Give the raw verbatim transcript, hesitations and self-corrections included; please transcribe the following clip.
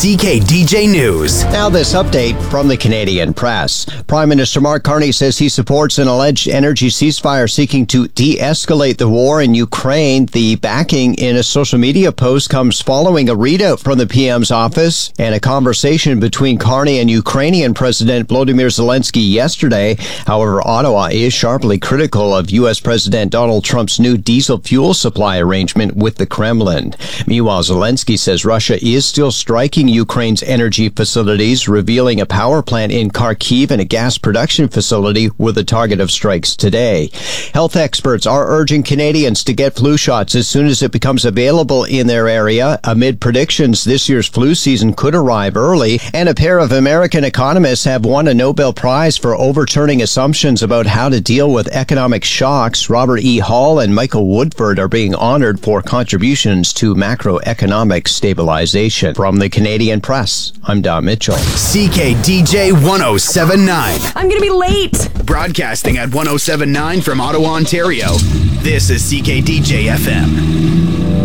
C K D J News. Now this update from the Canadian press. Prime Minister Mark Carney says he supports an alleged energy ceasefire seeking to de-escalate the war in Ukraine. The backing in a social media post comes following a readout from the P M's office and a conversation between Carney and Ukrainian President Volodymyr Zelensky yesterday. However, Ottawa is sharply critical of U S President Donald Trump's new diesel fuel supply arrangement with the Kremlin. Meanwhile, Zelensky says Russia is still striking Ukraine's energy facilities, revealing a power plant in Kharkiv and a gas production facility were the target of strikes today. Health experts are urging Canadians to get flu shots as soon as it becomes available in their area, amid predictions this year's flu season could arrive early, and a pair of American economists have won a Nobel Prize for overturning assumptions about how to deal with economic shocks. Robert E. Hall and Michael Woodford are being honored for contributions to macroeconomic stabilization. From the Canadian Press, I'm Don Mitchell. C K D J one oh seven point nine. I'm going to be late. Broadcasting at one oh seven point nine from Ottawa, Ontario. This is C K D J F M.